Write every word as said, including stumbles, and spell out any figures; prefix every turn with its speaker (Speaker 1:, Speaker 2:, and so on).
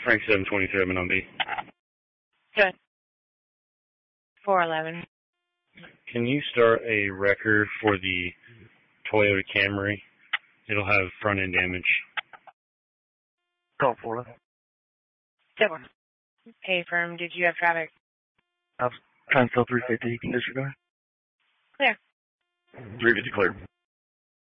Speaker 1: Frank seven twenty-three, I'm on B.
Speaker 2: Good. four eleven.
Speaker 1: Can you start a record for the Toyota Camry? It'll have front end damage.
Speaker 3: Call four eleven.
Speaker 2: Four. Hey, firm, did you have traffic?
Speaker 3: I was trying to sell three fifty. Disregard.
Speaker 2: Clear.
Speaker 3: three fifty clear.